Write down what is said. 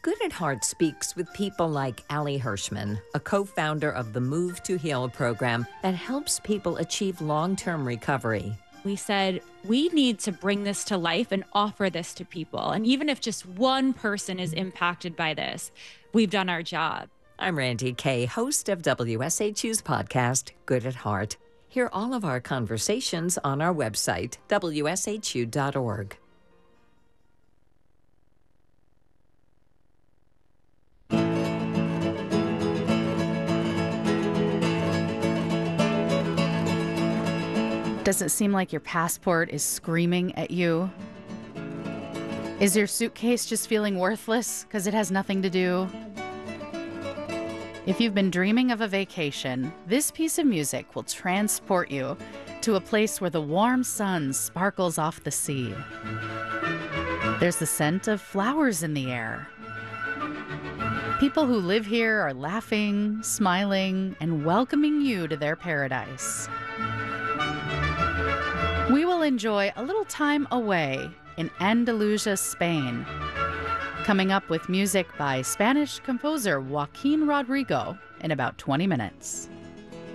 Good at Heart speaks with people like Allie Hirschman, a co-founder of the Move to Heal program that helps people achieve long-term recovery. We said, we need to bring this to life and offer this to people. And even if just one person is impacted by this, we've done our job. I'm Randy Kay, host of WSHU's podcast, Good at Heart. Hear all of our conversations on our website, wshu.org. Does it seem like your passport is screaming at you? Is your suitcase just feeling worthless because it has nothing to do? If you've been dreaming of a vacation, this piece of music will transport you to a place where the warm sun sparkles off the sea. There's the scent of flowers in the air. People who live here are laughing, smiling, and welcoming you to their paradise. We will enjoy a little time away in Andalusia, Spain. Coming up with music by Spanish composer Joaquin Rodrigo in about 20 minutes.